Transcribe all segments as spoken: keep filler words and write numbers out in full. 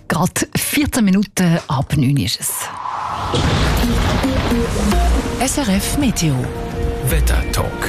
Gerade vierzehn Minuten ab neun ist es. S R F Meteo Wetter-Talk.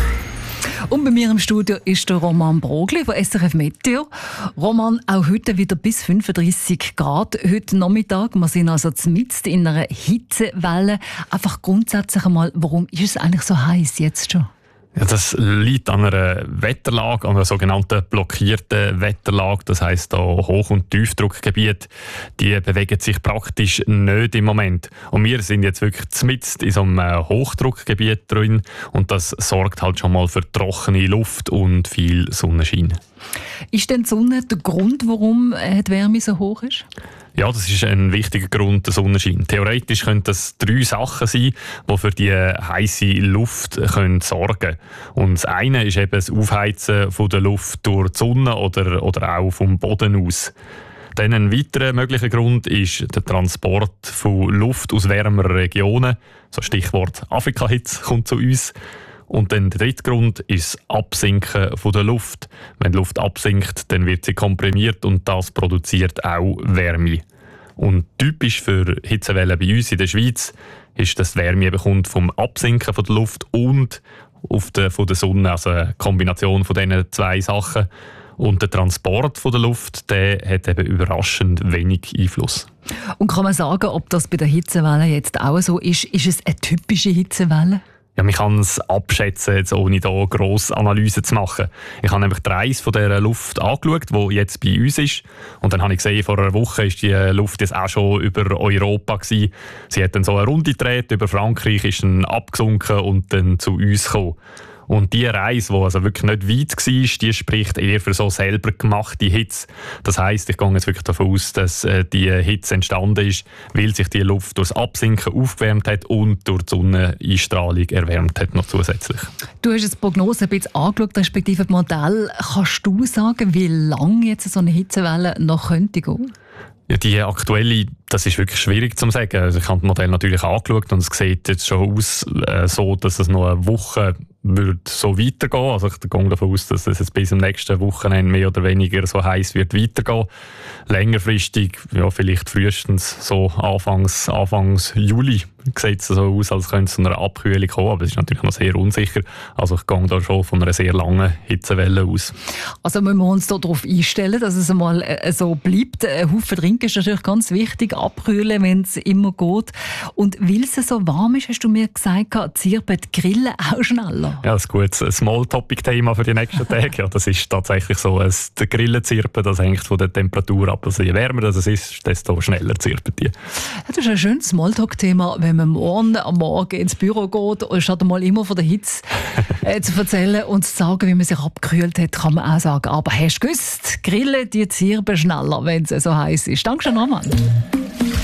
Und bei mir im Studio ist der Roman Brogli von S R F Meteo. Roman, auch heute wieder bis fünfunddreissig Grad. Heute Nachmittag, wir sind also mitten in einer Hitzewelle. Einfach grundsätzlich einmal, warum ist es eigentlich so heiß jetzt schon? Ja, das liegt an einer Wetterlage, an einer sogenannten blockierten Wetterlage. Das heisst, da Hoch- und Tiefdruckgebiete, die bewegen sich praktisch nicht im Moment. Und wir sind jetzt wirklich mitten in so einem Hochdruckgebiet drin und das sorgt halt schon mal für trockene Luft und viel Sonnenschein. Ist denn die Sonne der Grund, warum die Wärme so hoch ist? Ja, das ist ein wichtiger Grund, der Sonnenschein. Theoretisch können das drei Sachen sein, die für die heisse Luft können sorgen können. Und das eine ist eben das Aufheizen von der Luft durch die Sonne oder, oder auch vom Boden aus. Dann ein weiterer möglicher Grund ist der Transport von Luft aus wärmeren Regionen. So Stichwort Afrika-Hitze kommt zu uns. Und dann der dritte Grund ist das Absinken von der Luft. Wenn die Luft absinkt, dann wird sie komprimiert und das produziert auch Wärme. Und typisch für Hitzewellen bei uns in der Schweiz ist, dass die Wärme bekommt vom Absinken von der Luft und auf der, von der Sonne, also eine Kombination von diesen zwei Sachen. Und der Transport von der Luft, der hat eben überraschend wenig Einfluss. Und kann man sagen, ob das bei der Hitzewelle jetzt auch so ist? Ist es eine typische Hitzewelle? Ja, man kann es abschätzen, jetzt ohne da grosse Analysen zu machen. Ich habe nämlich die Reise von dieser Luft angeschaut, die jetzt bei uns ist. Und dann habe ich gesehen, vor einer Woche ist die Luft jetzt auch schon über Europa gewesen. Sie hat dann so eine Runde gedreht, über Frankreich ist dann abgesunken und dann zu uns gekommen. Und die Reise, die also wirklich nicht weit war, die spricht eher für so selber gemachte Hitze. Das heisst, ich gehe jetzt wirklich davon aus, dass äh, die Hitze entstanden ist, weil sich die Luft durch das Absinken aufgewärmt hat und durch die Sonneneinstrahlung erwärmt hat noch zusätzlich. Du hast jetzt die Prognose ein bisschen angeschaut, respektive das Modell. Kannst du sagen, wie lange jetzt so eine Hitzewelle noch könnte gehen? Ja, die aktuelle, das ist wirklich schwierig zu sagen. Also ich habe das Modell natürlich angeschaut und es sieht jetzt schon aus, äh, so, dass es noch eine Woche wird so weitergehen. Also ich gehe davon aus, dass es bis zum nächsten Wochenende mehr oder weniger so heiß wird weitergehen. Längerfristig, ja, vielleicht frühestens so Anfangs, Anfangs Juli sieht es so aus, als könnte es zu einer Abkühlung kommen, aber es ist natürlich noch sehr unsicher. Also ich gehe da schon von einer sehr langen Hitzewelle aus. Also müssen wir uns darauf einstellen, dass es einmal äh, so bleibt. Ein Haufen trinken ist natürlich ganz wichtig, abkühlen, wenn es immer geht. Und weil es so warm ist, hast du mir gesagt, zirpen die Grillen auch schneller. Ja, das ist ein gutes Small-Topic-Thema für die nächsten Tage. Ja, das ist tatsächlich so, dass die Grillen zirpen, das hängt von der Temperatur ab. Also je wärmer das ist, desto schneller zirpen die. Ja, das ist ein schönes Smalltalk-Thema, wenn man morgen am Morgen ins Büro geht, statt mal immer von der Hitze äh, zu erzählen und zu sagen, wie man sich abgekühlt hat, kann man auch sagen, aber hast du gewusst, Grillen, die zirpen schneller, wenn es so heiß ist. Danke schön, Roman.